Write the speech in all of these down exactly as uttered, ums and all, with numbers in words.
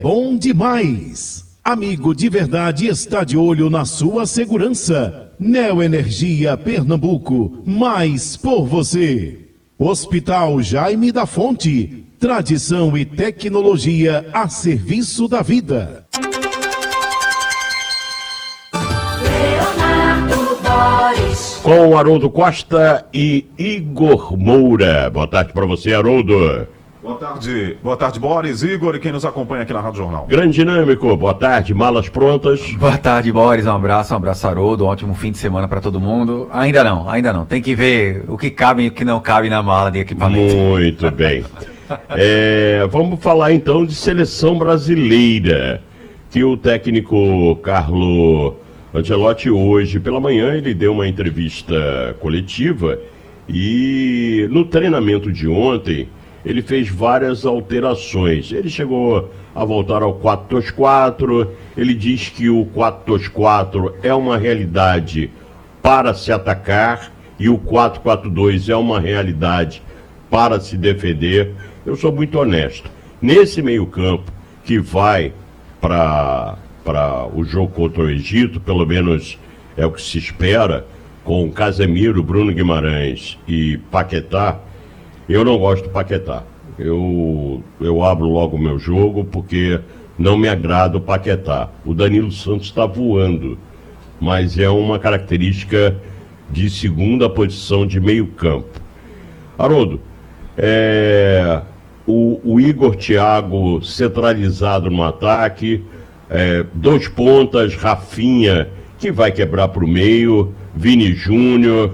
Bom demais! Amigo de verdade está de olho na sua segurança. Neoenergia Pernambuco, mais por você. Hospital Jaime da Fonte, tradição e tecnologia a serviço da vida. Com Haroldo Costa e Igor Moura. Boa tarde para você, Haroldo. Boa tarde, boa tarde, Boris, Igor e quem nos acompanha aqui na Rádio Jornal. Grande Dinâmico, boa tarde, malas prontas. Boa tarde, Boris, um abraço, um abraço, Haroldo, um ótimo fim de semana para todo mundo. Ainda não, ainda não, tem que ver o que cabe e o que não cabe na mala de equipamento. Muito bem. É, vamos falar então de seleção brasileira, que o técnico Carlo Ancelotti hoje pela manhã ele deu uma entrevista coletiva e no treinamento de ontem ele fez várias alterações. Ele chegou a voltar ao quatro dois quatro, ele diz que o quatro dois quatro é uma realidade para se atacar e o quatro quatro dois é uma realidade para se defender. Eu sou muito honesto. Nesse meio-campo que vai para para o jogo contra o Egito, pelo menos é o que se espera, com Casemiro, Bruno Guimarães e Paquetá, eu não gosto do Paquetá. Eu, eu abro logo o meu jogo porque não me agrada o Paquetá. O Danilo Santos está voando, mas é uma característica de segunda posição de meio campo. Haroldo, é, o, o Igor Thiago centralizado no ataque, é, dois pontas, Rafinha, que vai quebrar para o meio, Vini Júnior.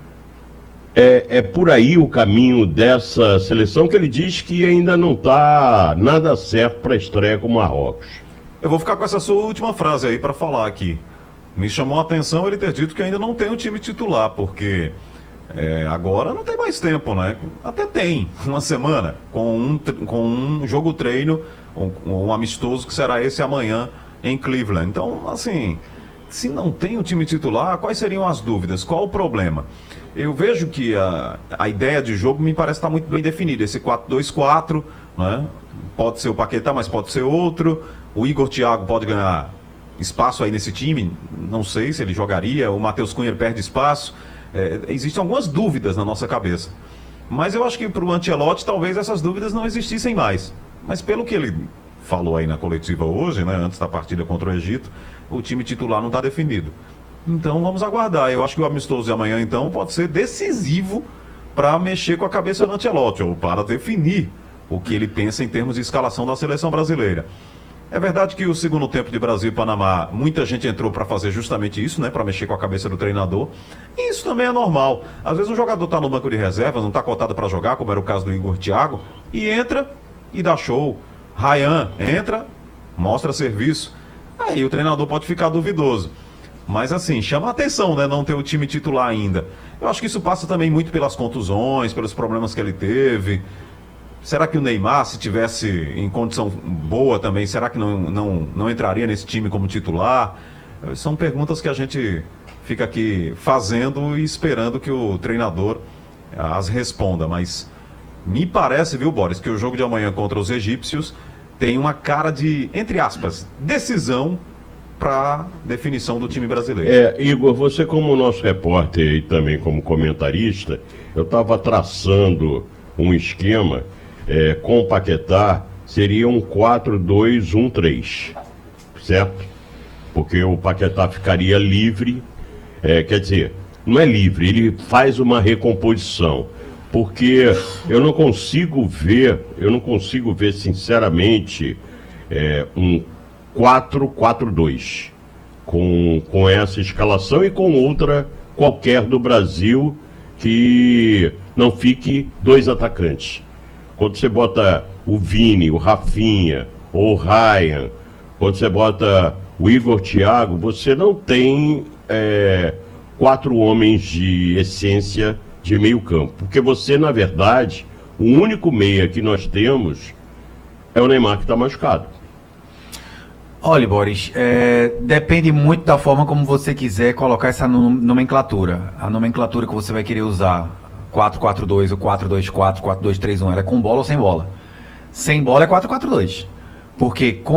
É, é por aí o caminho dessa seleção que ele diz que ainda não está nada certo para a estreia com o Marrocos. Eu vou ficar com essa sua última frase aí para falar aqui. Me chamou a atenção ele ter dito que ainda não tem um time titular, porque é, agora não tem mais tempo, né? Até tem, uma semana, com um, com um jogo treino, um, um amistoso que será esse amanhã em Cleveland. Então, assim, se não tem um time titular, quais seriam as dúvidas? Qual o problema? Eu vejo que a, a ideia de jogo me parece estar muito bem definida. Esse quatro dois quatro, né? Pode ser o Paquetá, mas pode ser outro. O Igor Thiago pode ganhar espaço aí nesse time. Não sei se ele jogaria. O Matheus Cunha perde espaço. É, existem algumas dúvidas na nossa cabeça. Mas eu acho que para o Ancelotti talvez essas dúvidas não existissem mais. Mas pelo que ele falou aí na coletiva hoje, né, antes da partida contra o Egito, o time titular não está definido. Então vamos aguardar. Eu acho que o amistoso de amanhã então pode ser decisivo para mexer com a cabeça do Ancelotti, ou para definir o que ele pensa em termos de escalação da seleção brasileira. É verdade que o segundo tempo de Brasil e Panamá, muita gente entrou para fazer justamente isso, né, para mexer com a cabeça do treinador. E isso também é normal. Às vezes o jogador está no banco de reservas, não está cotado para jogar, como era o caso do Igor Thiago, e entra e dá show. Ryan entra, mostra serviço. Aí o treinador pode ficar duvidoso. Mas assim, chama a atenção, né, não ter o time titular ainda. Eu acho que isso passa também muito pelas contusões, pelos problemas que ele teve. Será que o Neymar, se tivesse em condição boa também, será que não, não, não entraria nesse time como titular? São perguntas que a gente fica aqui fazendo e esperando que o treinador as responda. Mas me parece, viu, Boris, que o jogo de amanhã contra os egípcios tem uma cara de, entre aspas, decisão para definição do time brasileiro. É, Igor, você como nosso repórter e também como comentarista, eu estava traçando um esquema é, com o Paquetá, seria um quatro dois um três, certo? Porque o Paquetá ficaria livre, é, quer dizer, não é livre, ele faz uma recomposição, porque eu não consigo ver, eu não consigo ver sinceramente é, um quatro quatro dois com, com essa escalação e com outra qualquer do Brasil que não fique dois atacantes. Quando você bota o Vini, o Rafinha ou o Ryan, quando você bota o Igor Thiago, você não tem é, quatro homens de essência de meio campo, porque você, na verdade, o único meia que nós temos é o Neymar que está machucado. Olha, Boris, é, depende muito da forma como você quiser colocar essa nomenclatura. A nomenclatura que você vai querer usar, quatro quatro dois, o quatro dois quatro, quatro dois três um, ela é com bola ou sem bola? Sem bola é quatro quatro dois. Porque